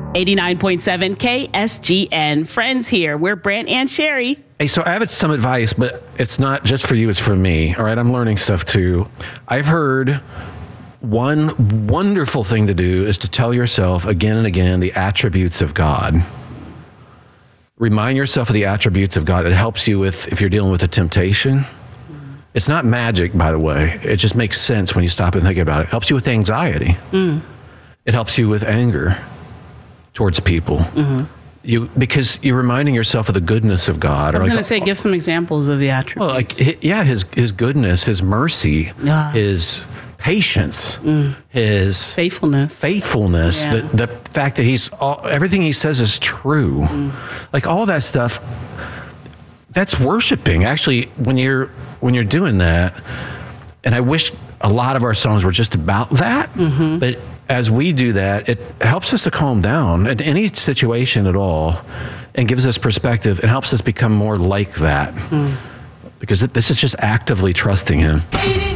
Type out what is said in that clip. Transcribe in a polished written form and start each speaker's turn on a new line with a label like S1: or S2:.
S1: 89.7 KSGN. Friends here. We're Brant and Sherry.
S2: Hey, so I have some advice, but it's not just for you, it's for me. All right, I'm learning stuff too. I've heard one wonderful thing to do is to tell yourself again and again the attributes of God. Remind yourself of the attributes of God. It helps you with, if you're dealing with a temptation. It's not magic, by the way. It just makes sense when you stop and think about it. It helps you with anxiety. It helps you with anger towards people. Because you're reminding yourself of the goodness of God.
S1: I was going to say, give some examples of the attributes.
S2: Well, his goodness, his mercy, his patience, his faithfulness, the fact that everything he says is true. Like all that stuff, that's worshiping. Actually, when you're doing that, and I wish a lot of our songs were just about that, but as we do that, it helps us to calm down in any situation at all and gives us perspective and helps us become more like that. Because this is just actively trusting him.